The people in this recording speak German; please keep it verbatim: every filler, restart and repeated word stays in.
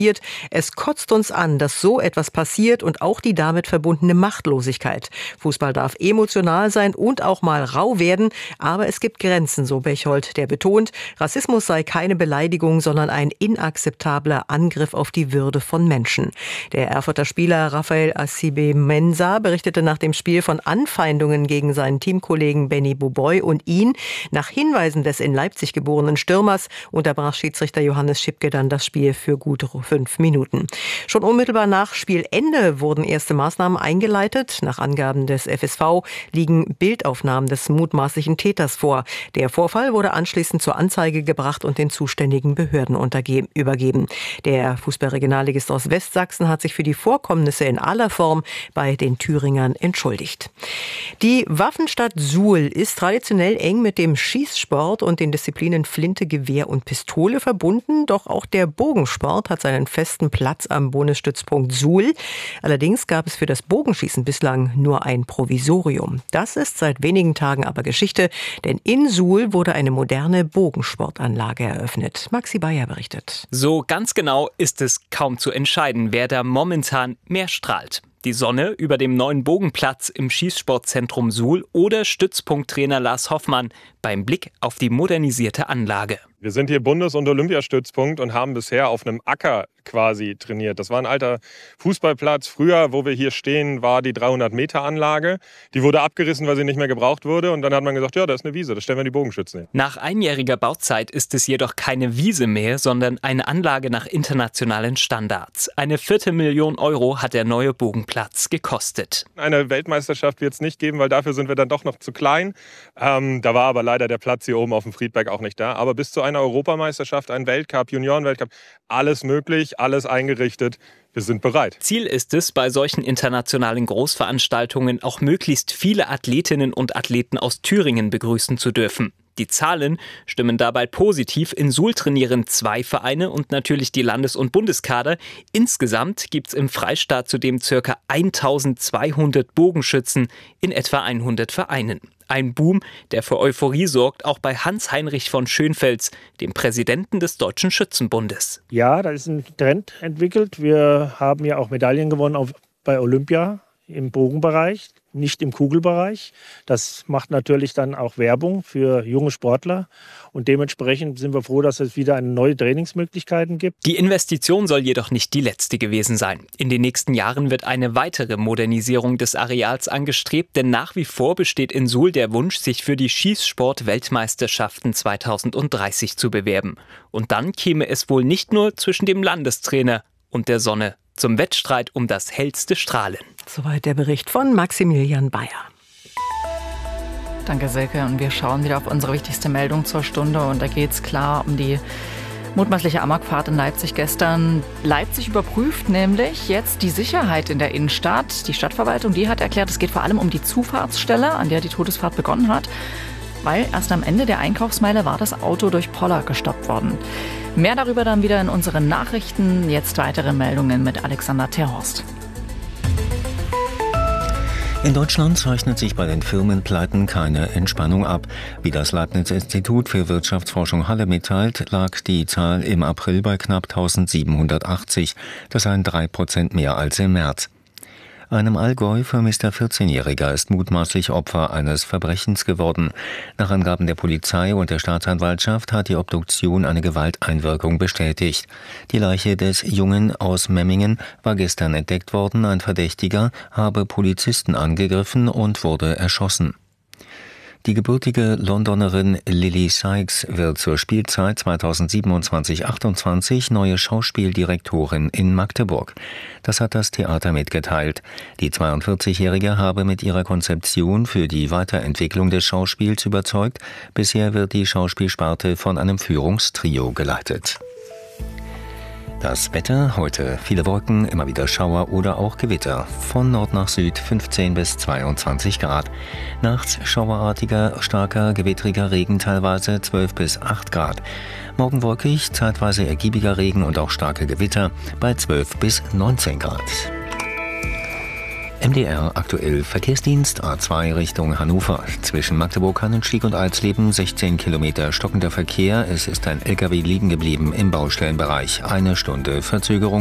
Es kotzt uns an, dass so etwas passiert und auch die damit verbundene Machtlosigkeit. Fußball darf emotional sein und auch mal rau werden, aber es gibt Grenzen, so Bechhold, der betont, Rassismus sei keine Beleidigung, sondern ein inakzeptabler Angriff auf die Würde von Menschen. Der Erfurter Spieler Raphael Asibe-Mensah berichtete nach dem Spiel von Anfeindungen gegen seinen Teamkollegen Benny Buboy und ihn. Nach Hinweisen des in Leipzig geborenen Stürmers unterbrach Schiedsrichter Johannes Schipke dann das Spiel für gut fünf Minuten. Schon unmittelbar nach Spielende wurden erste Maßnahmen eingeleitet. Nach Angaben des F S V liegen Bildaufnahmen des mutmaßlichen Täters vor. Der Vorfall wurde anschließend zur Anzeige gebracht und den zuständigen Behörden übergeben. Der Fußballregionalligist aus Westsachsen hat sich für die Vorkommnisse in aller Form bei den Thüringern entschuldigt. Die Waffenstadt Suhl ist traditionell eng mit dem Schießsport und den Disziplinen Flinte, Gewehr und Pistole verbunden. Doch auch der Bogensport hat seinen festen Platz am Bundesstützpunkt Suhl. Allerdings gab es für das Bogenschießen bislang nur ein Provisorium. Das ist seit wenigen Tagen aber Geschichte, denn in Suhl wurde eine moderne Bogensportanlage eröffnet. Maxi Bayer berichtet. So ganz genau ist es kaum zu entscheiden, wer da momentan mehr strahlt. Die Sonne über dem neuen Bogenplatz im Schießsportzentrum Suhl oder Stützpunkttrainer Lars Hoffmann beim Blick auf die modernisierte Anlage. Wir sind hier Bundes- und Olympiastützpunkt und haben bisher auf einem Acker quasi trainiert. Das war ein alter Fußballplatz. Früher, wo wir hier stehen, war die dreihundert-Meter-Anlage. Die wurde abgerissen, weil sie nicht mehr gebraucht wurde. Und dann hat man gesagt, ja, da ist eine Wiese, das stellen wir die Bogenschützen hin. Nach einjähriger Bauzeit ist es jedoch keine Wiese mehr, sondern eine Anlage nach internationalen Standards. Eine Viertelmillion Euro hat der neue Bogenplatz gekostet. Eine Weltmeisterschaft wird es nicht geben, weil dafür sind wir dann doch noch zu klein. Ähm, da war aber leider der Platz hier oben auf dem Friedberg auch nicht da. Aber bis zu einer Europameisterschaft, ein Weltcup, Juniorenweltcup, alles möglich, alles eingerichtet. Wir sind bereit. Ziel ist es, bei solchen internationalen Großveranstaltungen auch möglichst viele Athletinnen und Athleten aus Thüringen begrüßen zu dürfen. Die Zahlen stimmen dabei positiv. In Suhl trainieren zwei Vereine und natürlich die Landes- und Bundeskader. Insgesamt gibt es im Freistaat zudem ca. eintausendzweihundert Bogenschützen in etwa hundert Vereinen. Ein Boom, der für Euphorie sorgt, auch bei Hans-Heinrich von Schönfels, dem Präsidenten des Deutschen Schützenbundes. Ja, da ist ein Trend entwickelt. Wir haben ja auch Medaillen gewonnen auf, bei Olympia im Bogenbereich, nicht im Kugelbereich. Das macht natürlich dann auch Werbung für junge Sportler. Und dementsprechend sind wir froh, dass es wieder eine neue Trainingsmöglichkeiten gibt. Die Investition soll jedoch nicht die letzte gewesen sein. In den nächsten Jahren wird eine weitere Modernisierung des Areals angestrebt, denn nach wie vor besteht in Suhl der Wunsch, sich für die Schießsport-Weltmeisterschaften zweitausenddreißig zu bewerben. Und dann käme es wohl nicht nur zwischen dem Landestrainer und der Sonne zum Wettstreit um das hellste Strahlen. Soweit der Bericht von Maximilian Bayer. Danke, Silke. Und wir schauen wieder auf unsere wichtigste Meldung zur Stunde. Und da geht es klar um die mutmaßliche Amokfahrt in Leipzig gestern. Leipzig überprüft nämlich jetzt die Sicherheit in der Innenstadt. Die Stadtverwaltung, die hat erklärt, es geht vor allem um die Zufahrtsstelle, an der die Todesfahrt begonnen hat. Weil erst am Ende der Einkaufsmeile war das Auto durch Poller gestoppt worden. Mehr darüber dann wieder in unseren Nachrichten. Jetzt weitere Meldungen mit Alexander Terhorst. In Deutschland zeichnet sich bei den Firmenpleiten keine Entspannung ab. Wie das Leibniz-Institut für Wirtschaftsforschung Halle mitteilt, lag die Zahl im April bei knapp eintausendsiebenhundertachtzig. Das seien drei Prozent mehr als im März. Einem Allgäu vermisster vierzehnjähriger ist mutmaßlich Opfer eines Verbrechens geworden. Nach Angaben der Polizei und der Staatsanwaltschaft hat die Obduktion eine Gewalteinwirkung bestätigt. Die Leiche des Jungen aus Memmingen war gestern entdeckt worden. Ein Verdächtiger habe Polizisten angegriffen und wurde erschossen. Die gebürtige Londonerin Lily Sykes wird zur Spielzeit zweitausendsiebenundzwanzig achtundzwanzig neue Schauspieldirektorin in Magdeburg. Das hat das Theater mitgeteilt. Die zweiundvierzigjährige habe mit ihrer Konzeption für die Weiterentwicklung des Schauspiels überzeugt. Bisher wird die Schauspielsparte von einem Führungstrio geleitet. Das Wetter heute: viele Wolken, immer wieder Schauer oder auch Gewitter. Von Nord nach Süd fünfzehn bis zweiundzwanzig Grad. Nachts schauerartiger, starker, gewittriger Regen, teilweise zwölf bis acht Grad. Morgen wolkig, zeitweise ergiebiger Regen und auch starke Gewitter bei zwölf bis neunzehn Grad. Im M D R aktuell Verkehrsdienst A zwei Richtung Hannover. Zwischen Magdeburg-Hannenstieg und Alsleben sechzehn Kilometer stockender Verkehr. Es ist ein L K W liegen geblieben im Baustellenbereich. Eine Stunde Verzögerung.